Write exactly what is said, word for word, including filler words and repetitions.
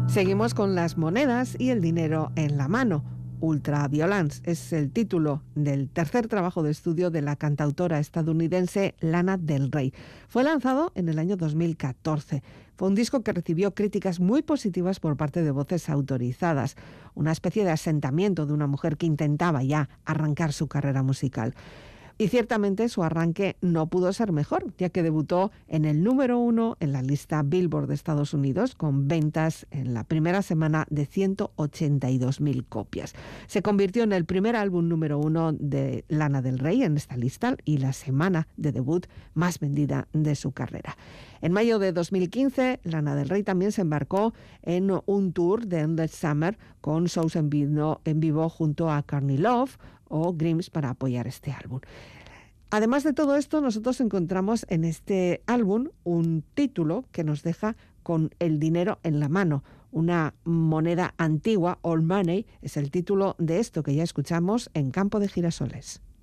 Seguimos con las monedas y el dinero en la mano. Ultraviolence es el título del tercer trabajo de estudio de la cantautora estadounidense Lana Del Rey. Fue lanzado en el año dos mil catorce. Fue un disco que recibió críticas muy positivas por parte de voces autorizadas, una especie de asentamiento de una mujer que intentaba ya arrancar su carrera musical. Y ciertamente su arranque no pudo ser mejor, ya que debutó en el número uno en la lista Billboard de Estados Unidos, con ventas en la primera semana de ciento ochenta y dos mil copias. Se convirtió en el primer álbum número uno de Lana Del Rey en esta lista y la semana de debut más vendida de su carrera. En mayo de dos mil quince, Lana Del Rey también se embarcó en un tour de Endless Summer con shows en vivo, en vivo junto a Courtney Love o Grimes para apoyar este álbum. Además de todo esto, nosotros encontramos en este álbum un título que nos deja con el dinero en la mano, una moneda antigua, old money, es el título de esto que ya escuchamos en Campo de Girasoles.